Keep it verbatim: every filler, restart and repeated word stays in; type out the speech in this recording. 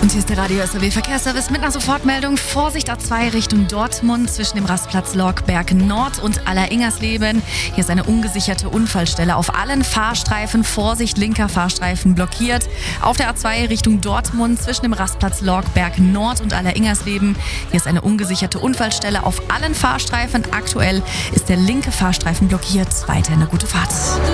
Und hier ist der Radio S R W Verkehrsservice mit einer Sofortmeldung. Vorsicht A zwei Richtung Dortmund zwischen dem Rastplatz Lorgberg Nord und Alleringsersleben. Hier ist eine ungesicherte Unfallstelle auf allen Fahrstreifen. Vorsicht, linker Fahrstreifen blockiert. Auf der A zwei Richtung Dortmund zwischen dem Rastplatz Lorgberg Nord und Alleringsersleben. Hier ist eine ungesicherte Unfallstelle auf allen Fahrstreifen. Aktuell ist der linke Fahrstreifen blockiert. Weiterhin eine gute Fahrt.